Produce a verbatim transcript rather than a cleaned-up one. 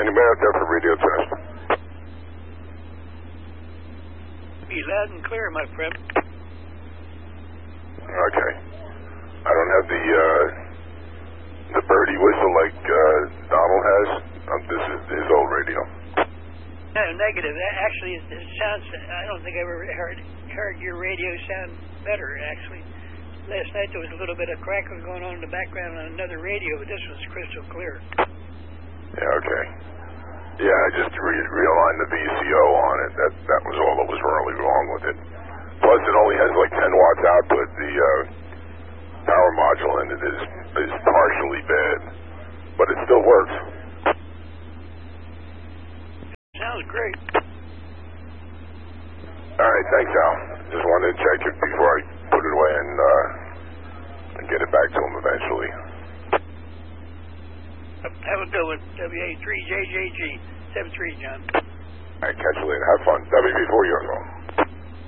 Anybody out there for radio test? Be loud and clear, my friend. Okay. I don't have the, uh, the birdie whistle like, uh, Donald has. Um, this is his old radio. No, negative. Actually, it, it sounds, I don't think I ever heard, heard your radio sound better, actually. Last night there was a little bit of crackling going on in the background on another radio, but this was crystal clear. Yeah, okay. Yeah, I just re- realigned the V C O on it. That that was all that was really wrong with it. Plus, it only has like ten watts output. The uh, power module in it is is partially bad, but it still works. Sounds great. All right, thanks, Al. Just wanted to check it before I put it away and uh, and get it back to him eventually. Have a good one. W A three J J G seven three, John. All right, catch you later. Have fun. W B four, you're on.